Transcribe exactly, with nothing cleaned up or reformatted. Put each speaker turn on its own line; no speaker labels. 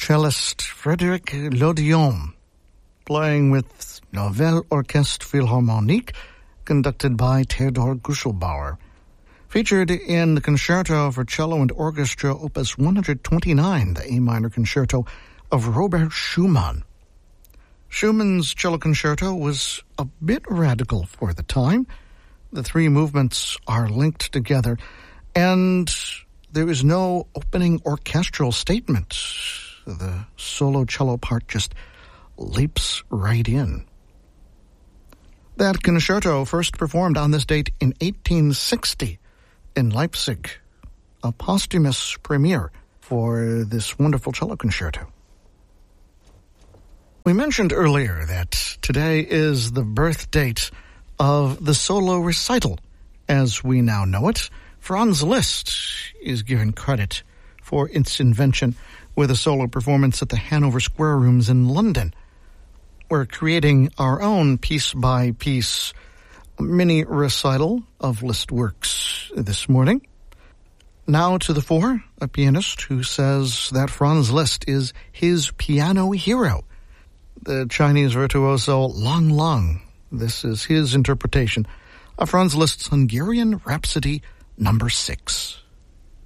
cellist Frédéric Lodion, playing with Nouvelle Orchestre Philharmonique, conducted by Theodor Guschelbauer. Featured in the Concerto for Cello and Orchestra, Opus one hundred twenty-nine, the A minor concerto of Robert Schumann. Schumann's cello concerto was a bit radical for the time. The three movements are linked together, and there is no opening orchestral statement. The solo cello part just leaps right in. That concerto first performed on this date in eighteen sixty in Leipzig, a posthumous premiere for this wonderful cello concerto. We mentioned earlier that today is the birth date of the solo recital, as we now know it. Franz Liszt is given credit for its invention with a solo performance at the Hanover Square Rooms in London. We're creating our own piece-by-piece mini recital of Liszt works this morning. Now to the fore, a pianist who says that Franz Liszt is his piano hero, the Chinese virtuoso Lang Lang. This is his interpretation of Franz Liszt's Hungarian Rhapsody number six.